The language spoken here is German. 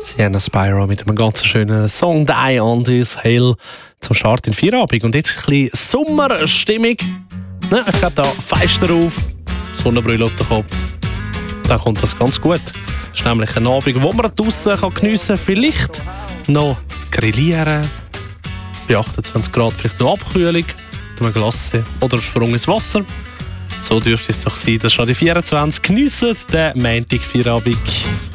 Sienna Spyro mit einem ganz schönen Song «Die on this Hill» zum Start in Feierabend. Und jetzt ein bisschen Sommerstimmung. Ne, ich glaube, da Fenster auf, Sonnenbrille auf den Kopf. Dann kommt das ganz gut. Es ist nämlich ein Abend, wo man draussen geniessen kann. Vielleicht noch grillieren. Bei 28 Grad vielleicht noch Abkühlung. Mit einem Glas oder einen Sprung ins Wasser. So dürfte es doch sein. Das ist schon die 24. Geniessen den Montag Feierabend.